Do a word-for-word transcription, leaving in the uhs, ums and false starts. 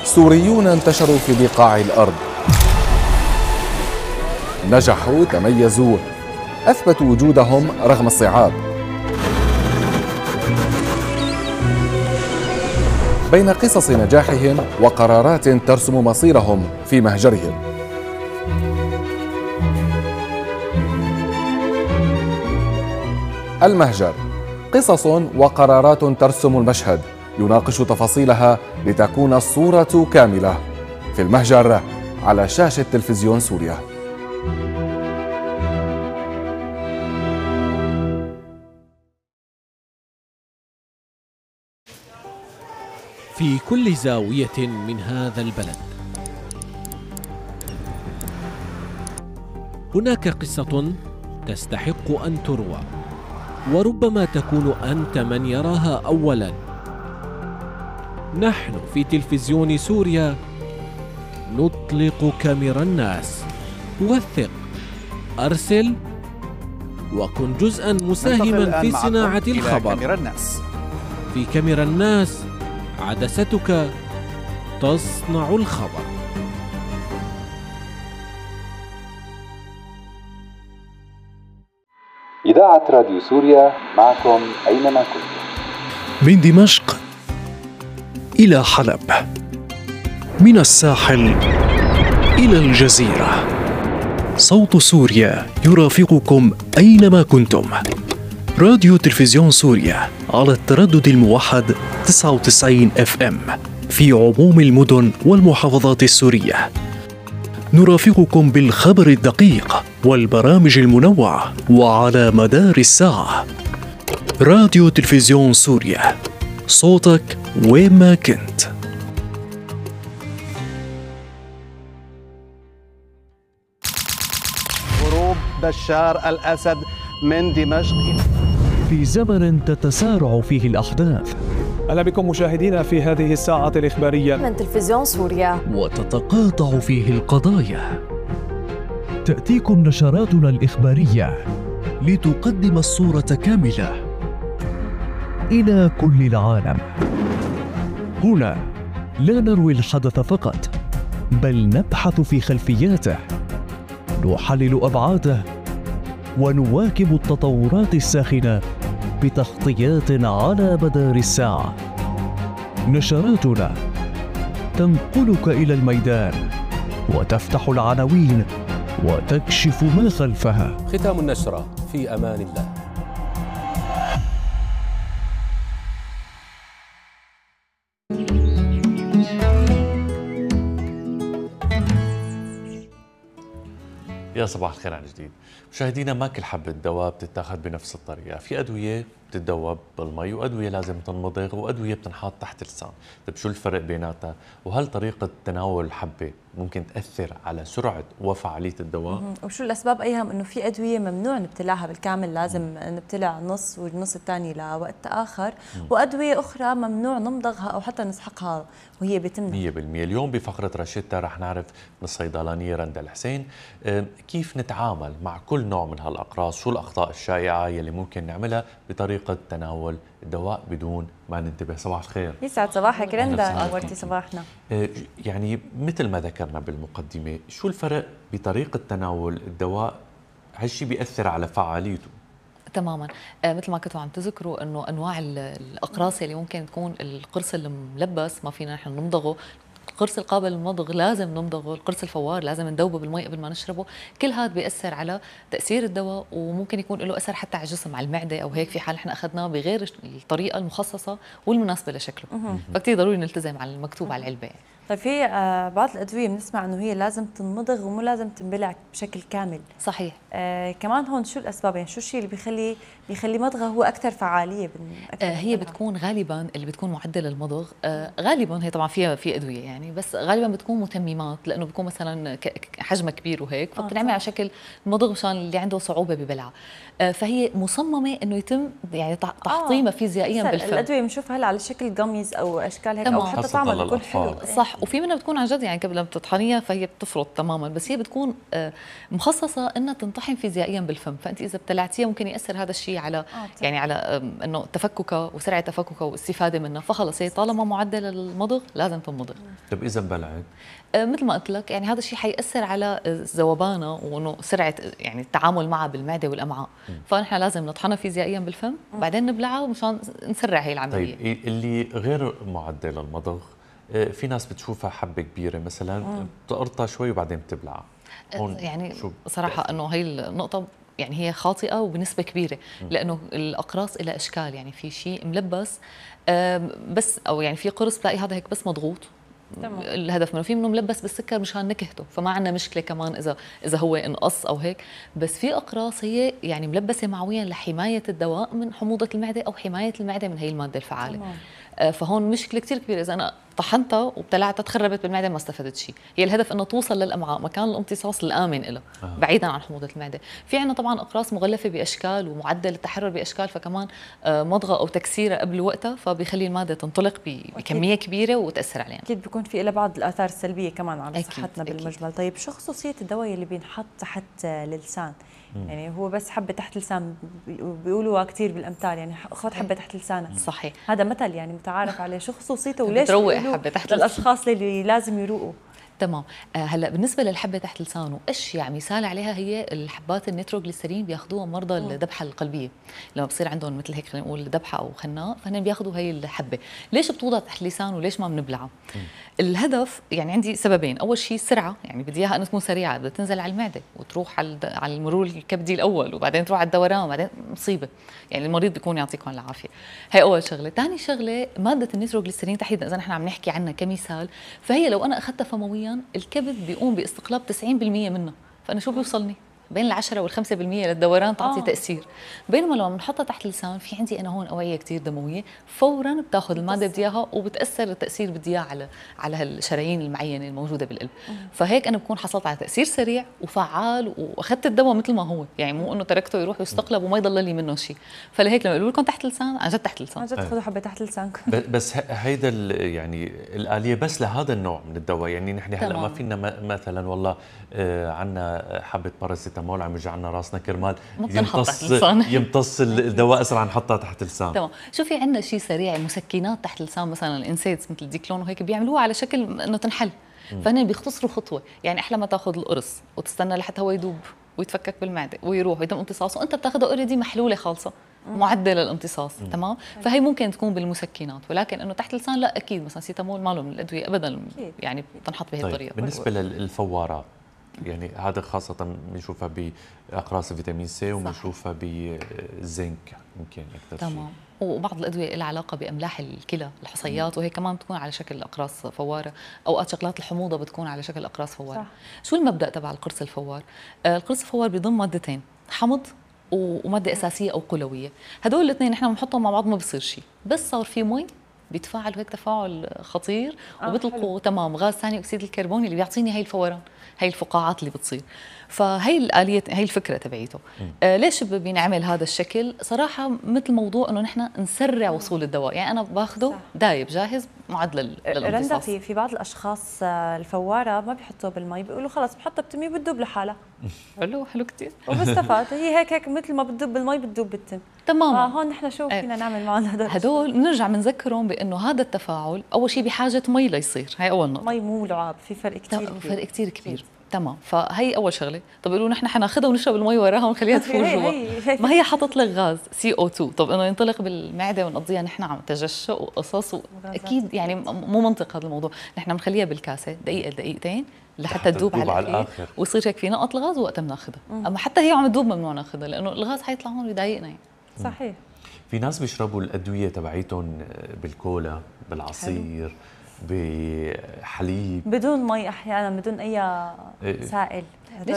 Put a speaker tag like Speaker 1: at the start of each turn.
Speaker 1: سوريون انتشروا في بقاع الأرض، نجحوا، تميزوا، أثبتوا وجودهم رغم الصعاب. بين قصص نجاحهم وقرارات ترسم مصيرهم في مهجرهم. المهجر، قصص وقرارات ترسم المشهد، يناقش تفاصيلها لتكون الصورة كاملة. في المهجر على شاشة تلفزيون سوريا.
Speaker 2: في كل زاوية من هذا البلد هناك قصة تستحق أن تروى، وربما تكون أنت من يراها أولاً. نحن في تلفزيون سوريا نطلق كاميرا الناس. وثق، أرسل، وكن جزءاً مساهماً في صناعة الخبر.
Speaker 3: كاميرا الناس.
Speaker 2: في كاميرا الناس عدستك تصنع الخبر.
Speaker 1: إذاعة راديو سوريا معكم أينما كنتم.
Speaker 4: من دمشق إلى حلب، من الساحل إلى الجزيرة، صوت سوريا يرافقكم أينما كنتم. راديو تلفزيون سوريا على التردد الموحد تسعة وتسعين اف ام في عموم المدن والمحافظات السورية. نرافقكم بالخبر الدقيق والبرامج المنوعة وعلى مدار الساعة. راديو تلفزيون سوريا، صوتك وين ما كنت.
Speaker 3: هروب بشار الأسد من دمشق.
Speaker 4: في زمن تتسارع فيه الأحداث،
Speaker 5: أهلا بكم مشاهدينا في هذه الساعة الإخبارية
Speaker 6: من تلفزيون سوريا،
Speaker 4: وتتقاطع فيه القضايا، تأتيكم نشراتنا الإخبارية لتقدم الصورة كاملة إلى كل العالم. هنا لا نروي الحدث فقط، بل نبحث في خلفياته، نحلل أبعاده، ونواكب التطورات الساخنة بتغطيات على مدار الساعة. نشراتنا تنقلك إلى الميدان وتفتح العناوين وتكشف ما خلفها.
Speaker 7: ختام النشرة في أمان الله.
Speaker 8: يا صباح الخير عن جديد. مشاهدينا، ما كل حبة دواء بتتاخذ بنفس الطريقة. في أدوية بتتذوب بالمي، وأدوية لازم تنمضغ، وأدوية بتنحط تحت اللسان. طيب شو الفرق بيناتها؟ وهل طريقة تناول الحبة ممكن تأثر على سرعة وفعالية الدواء؟
Speaker 6: وشو الأسباب أيهم إنه في أدوية ممنوع نبتلعها بالكامل، لازم نبتلع نص والنص الثاني لوقت آخر، وأدوية أخرى ممنوع نمضغها أو حتى نسحقها وهي بتمنع.
Speaker 8: مية بالمية. اليوم بفقرة رشدتا رح نعرف من الصيدلانية رندا الحسين كيف نتعامل مع كل نوع من هالأقراص، شو الأخطاء الشائعة يلي ممكن نعملها بطريقة تناول الدواء بدون ما ننتبه. صباح الخير.
Speaker 6: يسعد صباحك رندا، نورتي صباحنا.
Speaker 8: يعني مثل ما ذكرنا بالمقدمة، شو الفرق بطريقة تناول الدواء؟ هالشي بيأثر على فعاليته
Speaker 9: تماما. آه مثل ما كنتوا عم تذكروا انه انواع الاقراص اللي ممكن تكون القرص الملبس ما فينا نحن نمضغه، القرص القابل للمضغ لازم نمضغه، القرص الفوار لازم ندوبه بالمي قبل ما نشربه. كل هذا بيأثر على تأثير الدواء، وممكن يكون له أثر حتى على الجسم، على المعدة أو هيك، في حال احنا أخذناه بغير الطريقة المخصصة والمناسبة لشكله. فكتير ضروري نلتزم على المكتوب على العلبة.
Speaker 6: طيب في بعض الأدوية بنسمع إنه هي لازم تنمضغ ومو لازم تنبلع بشكل كامل.
Speaker 9: صحيح.
Speaker 6: آه كمان هون شو الأسباب؟ يعني شو الشيء اللي بيخلي بيخلي مضغه هو أكثر فعالية؟
Speaker 9: أكثر آه هي بتكون غالبا اللي بتكون معدل المضغ، آه غالبا هي طبعا فيها في أدوية يعني، بس غالبا بتكون متممات، لأنه بتكون مثلا حجمها كبير وهيك، فبتنعمل على شكل مضغ مشان اللي عنده صعوبة ببلعها. آه فهي مصممة إنه يتم يعني تحطيمها آه. فيزيائيا بالفم.
Speaker 6: الأدوية بنشوفها هلا على شكل جاميز أو أشكال هيك، أو حتى طعمها بيكون حلو.
Speaker 9: صح. صح. وفي منها بتكون عن جد يعني لما بتطحنيها فهي بتفرط تماما، بس هي بتكون مخصصه انها تنطحن فيزيائيا بالفم، فانت اذا ابتلعتيها ممكن ياثر هذا الشيء على يعني على انه تفككها وسرعه تفككها واستفاده منها، فخلص هي طالما معدل المضغ لازم تنمضغ.
Speaker 8: طيب اذا بلعت
Speaker 9: مثل ما قلت لك يعني هذا الشيء حيأثر على ذوبانها وانه سرعه يعني التعامل معها بالمعده والامعاء، فنحن لازم نطحنها فيزيائيا بالفم بعدين نبلعها مشان نسرع هي العمليه.
Speaker 8: طيب اللي غير معدل المضغ في ناس بتشوفها حبه كبيره مثلا بتقرطها شوي وبعدين بتبلعها،
Speaker 9: يعني صراحه انه هي النقطه يعني هي خاطئه وبنسبه كبيره، لانه الاقراص لها اشكال، يعني في شيء ملبس بس او يعني في قرص بلاقي هذا هيك بس مضغوط تمام. الهدف منه في منه ملبس بالسكر مشان نكهته، فما عندنا مشكله كمان اذا اذا هو انقص او هيك، بس في اقراص هي يعني ملبسه معويا لحمايه الدواء من حموضه المعده او حمايه المعده من هي الماده الفعاله تمام. آه فهون مشكله كثير كبيره اذا انا طحنتها وابتلعتها تخربت بالمعده ما استفدت شيء، هي الهدف انه توصل للامعاء مكان الامتصاص الامن لها آه. بعيدا عن حموضه المعده. في عندنا طبعا اقراص مغلفه باشكال ومعدل التحرر باشكال، فكمان آه مضغه او تكسيره قبل وقتها فبيخلي الماده تنطلق بكميه كبيره وتاثر علينا.
Speaker 6: اكيد بيكون في لها بعض الاثار السلبيه كمان على صحتنا بالمجمل. طيب شو خصوصيه الدواء اللي بينحط تحت اللسان؟ يعني هو بس حبه تحت لسان بيقولوها كثير بالامثال، يعني خذ حبه تحت لسانك.
Speaker 9: صحيح،
Speaker 6: هذا مثل يعني متعارف عليه، شو خصوصيته وليش
Speaker 9: بتروق حبه تحت
Speaker 6: للاشخاص اللي لازم يروقوا؟
Speaker 9: تمام. آه هلا بالنسبه للحبه تحت لسانه اشياء مثال عليها هي الحبات النيتروغليسيرين بياخذوها مرضى الذبحه القلبيه، لما بصير عندهم مثل هيك خلينا نقول ذبحه او خناق فهن بياخذوا هي الحبه. ليش بتوضع تحت اللسان وليش ما بنبلعها؟ الهدف يعني عندي سببين، اول شيء السرعه، يعني بدي اياها انها تكون سريعه، بدها تنزل على المعده وتروح على على المرور الكبدي الاول وبعدين تروح على الدوران وبعدين مصيبه، يعني المريض بيكون يعطيكم العافيه. هي اول شغله. ثاني شغله ماده النيتروغليسيرين تحديدا اذا نحن عم نحكي عنها كمثال، فهي لو انا اخذتها فمويا الكبد بيقوم باستقلاب تسعين بالمئة منه، فانا شو بيوصلني؟ بين العشرة والخمسة بالمئة للدوران تعطي آه. تأثير. بينما لما بنحطها تحت اللسان في عندي أنا هون أوعية كتير دموية فورا بتاخذ المادة بدي إياها وبتأثر التأثير بدي إياه على على هالشرايين المعينة الموجودة بالقلب. مم. فهيك أنا بكون حصلت على تأثير سريع وفعال وأخذت الدواء مثل ما هو، يعني مو إنه تركته يروح ويستقلب وما يضل لي منه شيء. فلهيك لما يقولوا لكم تحت اللسان عن جد تحت اللسان.
Speaker 6: عن جد خذوا حبة تحت لسانكم.
Speaker 8: بس هيدا يعني الآلية بس لهذا النوع من الدواء، يعني نحن هلا ما فينا مثلا والله عندنا حبة باراسيتامول عم يجي عنا راسنا كرمال يمتص يمتص الدواء اسرع نحطها تحت اللسان.
Speaker 9: تمام. شوفي عندنا شيء سريع مسكنات تحت اللسان مثلا الانسيدز مثل ديكلون وهيك بيعملوها على شكل انه تنحل، فهن بيختصروا خطوه، يعني احلى ما تاخذ القرص وتستنى لحتى هو يدوب ويتفكك بالمعده ويروح ويتم امتصاصه، وانت بتاخذها اوريدي محلوله خالصه معدل الامتصاص. مم. تمام. فهي ممكن تكون بالمسكنات، ولكن انه تحت اللسان لا اكيد، مثلا سيتامول ما له من الادويه ابدا يعني بتنحط بهي الطريقه.
Speaker 8: طيب بالنسبه للفوارات يعني هذا خاصة بنشوفها بأقراص فيتامين سي وبنشوفها بالزنك يمكن أكثر شيء. تمام.
Speaker 9: وبعض الأدوية لها علاقة بأملاح الكلى الحصيات وهي كمان بتكون على شكل أقراص فوارة، أوقات شغلات الحموضة بتكون على شكل أقراص فوارة. صح. شو المبدأ تبع القرص الفوار؟ آه القرص الفوار بيضم مادتين، حمض ومادة أساسية أو قلوية، هدول الاثنين نحن بنحطهم مع بعض ما بصير شيء، بس صار في مي بيتفاعلوا هيك تفاعل خطير آه وبيطلقوا تمام غاز ثاني اكسيد الكربون اللي بيعطيني هي الفوران، هي الفقاعات اللي بتصير. فهي الآلية هي الفكرة تبعيته. آه ليش بينعمل هذا الشكل؟ صراحة مثل موضوع انه نحن نسرع وصول الدواء، يعني انا باخده دايب جاهز معد للامتصاص.
Speaker 6: رندا في في بعض الاشخاص الفوارة ما بيحطوه بالمي، بيقولوا خلص بحطها بتمي بتدوب لحالها.
Speaker 9: حلو حلو كثير.
Speaker 6: وبستفاد هي هيك هيك مثل ما بتدوب بالمي بتدوب بالتم.
Speaker 9: تماما.
Speaker 6: آه هون نحن شو فينا نعمل معهم هدول؟
Speaker 9: هدول بنرجع بنذكرهم بانه هذا التفاعل اول شيء بحاجة مي ليصير، هي اول نقطة.
Speaker 6: مي مو لعاب، في فرق كثير كبير.
Speaker 9: فرق كثير كبير. تمام. فهي اول شغله. طب يقولوا نحن حناخذها ونشرب المي وراها ونخليها تفور جوا، ما هي حطت لك غاز سي او اثنين، طب انه ينطلق بالمعده ونقضيها نحن عم تجشؤ وقصص و... اكيد يعني مو منطق هذا الموضوع. نحن بنخليها بالكاسه دقيقه دقيقتين لحتى تذوب على الاخر ويصير هيك في نقط الغاز وقتها بناخذها. اما حتى هي عم تذوب ممنوع ناخذها لانه الغاز حيطلع هون ويضايقنا يعني.
Speaker 6: صحيح.
Speaker 8: في ناس بيشربوا الادويه تبعيتهم بالكولا، بالعصير، بحليب،
Speaker 6: بدون مي احيانا، بدون اي سائل.